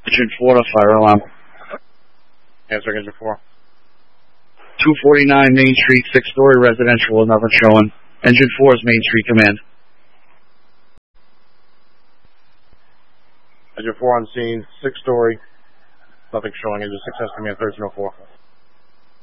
Engine 4 to fire alarm. Answer Engine 4. 249 Main Street, 6-story residential, nothing showing. Engine 4's Main Street command. Engine 4 on scene, 6-story, nothing showing. Engine 6 has command 1304.